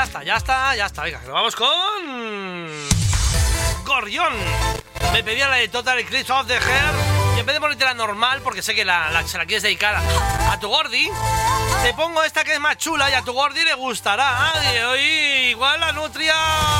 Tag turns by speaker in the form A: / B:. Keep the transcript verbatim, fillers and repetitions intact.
A: está, ya está, ya está. Venga, que nos vamos con... Gorrión. Me pedía la de Total Eclipse of the Heart. Y en vez de ponerte la normal, porque sé que la, la, se la quieres dedicar a, a tu gordi, te pongo esta que es más chula y a tu gordi le gustará. Y hoy igual la nutria...